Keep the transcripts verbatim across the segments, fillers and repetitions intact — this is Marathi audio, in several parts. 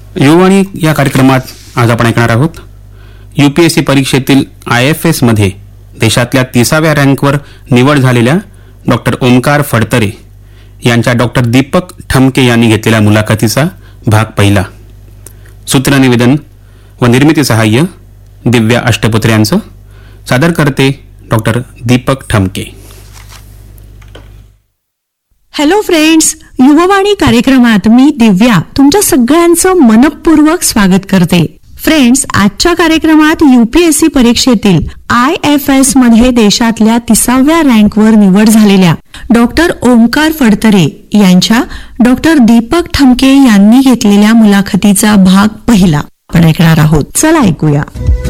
युवाणी या कार्यक्रमात आज आपण ऐकणार आहोत यूपीएससी परीक्षेतील आय एफ एस मध्ये देशातल्या तिसाव्या रँकवर निवड झालेल्या डॉक्टर ओमकार फडतरे यांच्या डॉक्टर दीपक ठमके यांनी घेतलेल्या मुलाखतीचा भाग पहिला. सूत्रनिवेदन व निर्मिती सहाय्य दिव्या अष्टपुत्रे यांचं. सादर करते doctor Deepak Thamke. Hello friends, Yuvvani कार्यक्रमात मी दिव्या तुमच्या सगळ्यांचं मनपूर्वक स्वागत करते. फ्रेंड्स, आजच्या कार्यक्रमात यूपीएससी परीक्षेतील आय एफ एस मध्ये देशातल्या तिसाव्या रँकवर निवड झालेल्या डॉक्टर ओमकार फडतरे यांच्या डॉक्टर दीपक ठमके यांनी घेतलेल्या मुलाखतीचा भाग पहिला आपण ऐकणार आहोत. चला ऐकूया.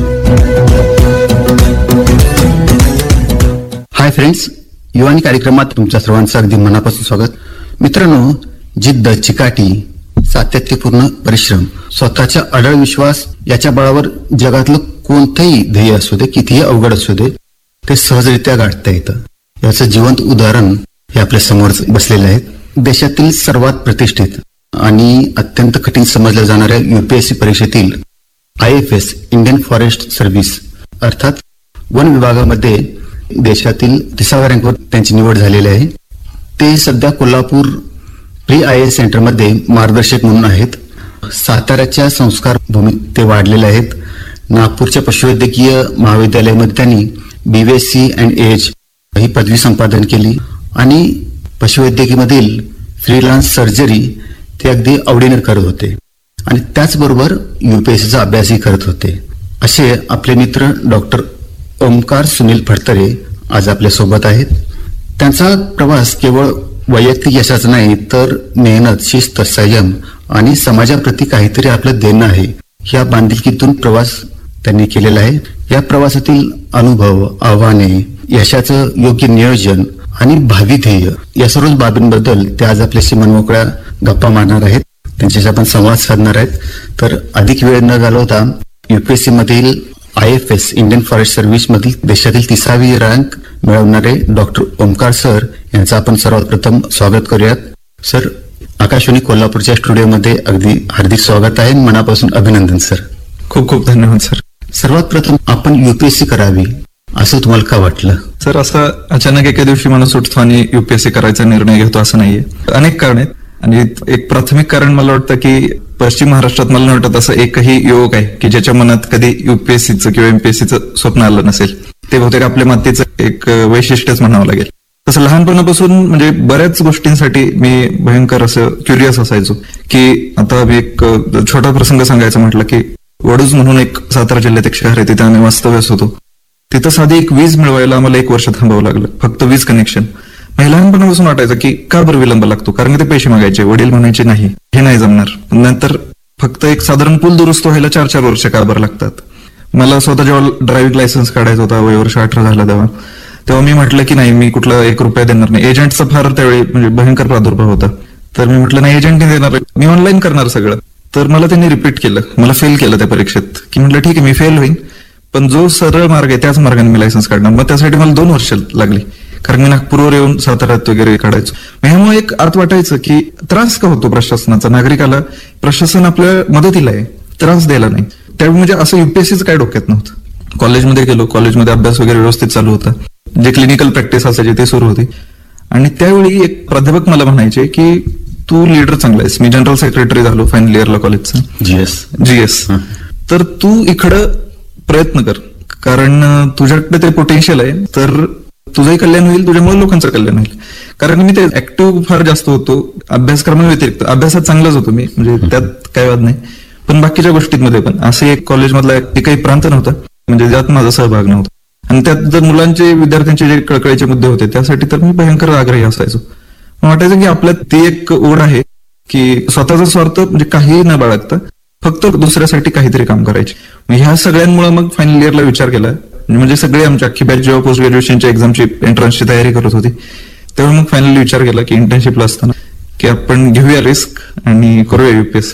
हाय फ्रेंड्स, युवानी कार्यक्रमात तुमच्या सर्वांचं अगदी मनापासून स्वागत. मित्रांनो, जिद्द, चिकाटी, सातत्यपूर्ण परिश्रम, स्वतःचा अढळ विश्वास याच्या बळावर जगातलं कोणतंही ध्येय असू दे, कितीही अवघड असू दे, ते सहजरित्या गाठता येतं. याचं जिवंत उदाहरण हे आपल्या समोर बसलेलं आहे. देशातील सर्वात प्रतिष्ठित आणि अत्यंत कठीण समजल्या जाणाऱ्या यूपीएससी परीक्षेतील I F S Indian forest service अर्थात वन विभागामध्ये देशातील तिसाव्या रँकवर त्यांची निवड झालेली आहे. ते सध्या कोल्हापूर प्री आय एस सेंटरमध्ये मार्गदर्शक म्हणून आहेत. साताऱ्याच्या संस्कार भूमीत ते वाढलेले आहेत. नागपूरच्या पशुवैद्यकीय महाविद्यालयामध्ये त्यांनी बीएससी अँड एज ही पदवी संपादन केली आणि पशुवैद्यकीमधील फ्रीलान्स सर्जरी ते अगदी आवडीने करत होते आणि त्याचबरोबर यूपीएससीचा अभ्यासही करत होते. असे आपले मित्र डॉक्टर ओमकार सुनील फडतरे आज आपल्या सोबत आहेत. त्यांचा प्रवास केवळ वैयक्तिक यशाचा नाही तर मेहनत, शिस्त, संयम आणि समाजाप्रती काहीतरी आपलं देणं आहे या बांधिलकीतून प्रवास त्यांनी केलेला आहे. या प्रवासातील अनुभव, आव्हाने, यशाचं योग्य नियोजन आणि भावी ध्येय या सर्व बाबींबद्दल ते आज आपल्याशी मनमोकळ्या गप्पा मारणार आहेत. त्यांच्याशी आपण संवाद साधणार आहेत. तर अधिक वेळ न घालवता यूपीएससी मधील I F S Indian forest service मधील देशातील तिसावी रँक मिळवणारे डॉक्टर ओमकार सर यांचं आपण सर्वात प्रथम स्वागत करूयात. सर, आकाशवाणी कोल्हापूरच्या स्टुडिओमध्ये अगदी हार्दिक स्वागत आहे. मनापासून अभिनंदन सर. खूप खूप धन्यवाद सर. सर्वात प्रथम आपण यूपीएससी करावी असं तुम्हाला का वाटलं? सर, असं अचानक एका दिवशी माणूस उठतो आणि युपीएससी करायचा निर्णय घेतो असं नाहीये. अनेक कारण आहेत आणि एक प्राथमिक कारण मला वाटतं की पश्चिम महाराष्ट्रात मला वाटतं असं एकही युवक आहे की ज्याच्या मनात कधी युपीएससीचं किंवा एमपीएससीचं स्वप्न आलं नसेल. ते बहुतेक आपल्या मातीचं एक वैशिष्ट्यच म्हणावं लागेल. तसं लहानपणापासून म्हणजे बऱ्याच गोष्टींसाठी मी भयंकर असं क्युरियस असायचो की आता मी एक छोटा प्रसंग सांगायचा म्हटलं की वडूज म्हणून एक सातारा जिल्ह्यात एक शहर आहे, तिथे आम्ही वास्तव्यास होतो. तिथं साधी एक वीज मिळवायला आम्हाला एक वर्ष थांबावं लागलं, फक्त वीज कनेक्शन. मला लहानपणापासून वाटायचं की का बरं विलंब लागतो, कारण ते पैसे मागायचे, वडील म्हणायचे नाही हे नाही जमणार. नंतर फक्त एक साधारण पूल दुरुस्त व्हायला चार चार वर्ष का बरं लागतात. मला स्वतः जेव्हा ड्रायव्हिंग लायसन्स काढायचा होता, वय वर्ष अठरा झालं तेव्हा तेव्हा मी म्हटलं की नाही, मी कुठला एक रुपया देणार नाही. एजंटचा फार त्यावेळी म्हणजे भयंकर प्रादुर्भाव होता, तर मी म्हटलं नाही, एजंट नाही देणार, मी ऑनलाईन करणार सगळं. तर मला त्यांनी रिपीट केलं, मला फेल केलं त्या परीक्षेत, की म्हटलं ठीक आहे मी फेल होईन, पण जो सरळ मार्ग आहे त्याच मार्गाने मी लायसन्स काढणार. मग त्यासाठी मला दोन वर्ष लागली, कारण मी नागपूरवर येऊन साताऱ्यात वगैरे काढायचो. ह्यामुळे एक अर्थ वाटायचं की त्रास का होतो प्रशासनाचा, नागरिकाला प्रशासन आपल्या मदतीला आहे, त्रास द्यायला नाही. त्यावेळी म्हणजे असं युपीएससीचं काय डोक्यात नव्हतं. कॉलेजमध्ये गेलो, कॉलेजमध्ये अभ्यास वगैरे व्यवस्थित चालू होता, जे क्लिनिकल प्रॅक्टिस असायची ते सुरू होती. आणि त्यावेळी एक प्राध्यापक मला म्हणायचे की तू लीडर चांगला आहेस. मी जनरल सेक्रेटरी झालो फायनल इयरला कॉलेजचा, जीएस जीएस तर तू इकडं प्रयत्न कर, कारण तुझ्याकडे ते पोटेन्शियल आहे, तर तुझंही कल्याण होईल, तुझ्यामुळे लोकांचं कल्याण होईल. कारण मी ते ऍक्टिव्ह फार जास्त होतो अभ्यासक्रमा व्यतिरिक्त. अभ्यासात चांगलाच होतो मी, म्हणजे त्यात काही वाद नाही, पण बाकीच्या गोष्टींमध्ये पण असे एक कॉलेजमधला काही प्रांत नव्हता म्हणजे ज्यात माझा सहभाग नव्हता. आणि त्यात जर मुलांचे, विद्यार्थ्यांचे जे कळकळीचे मुद्दे होते त्यासाठी तर मी भयंकर आग्रही असायचो. वाटायचं की आपल्यात ती एक ओढ आहे की स्वतःचा स्वार्थ म्हणजे काही न बाळगता फक्त दुसऱ्यासाठी काहीतरी काम करायचे. ह्या सगळ्यांमुळे मग फायनल इयरला विचार केला, म्हणजे सगळे आमच्या अख्खी बॅच जेव्हा पोस्ट ग्रॅज्युएशनच्या एक्झामची एंट्रन्सची तयारी करत होती तेव्हा मग फायनली विचार केला की इंटर्नशिपला असताना की आपण घेऊया रिस्क आणि करूया युपीएससी.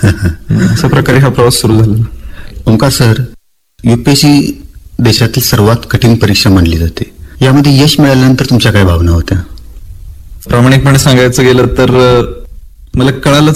अशा प्रकारे हा प्रवास सुरू झाला. ओंकार सर, यूपीएससी देशातील सर्वात कठीण परीक्षा मानली जाते. यामध्ये यश मिळाल्यानंतर तुमच्या काय भावना होत्या? प्रामाणिकपणे सांगायचं गेलं तर मला कळालंच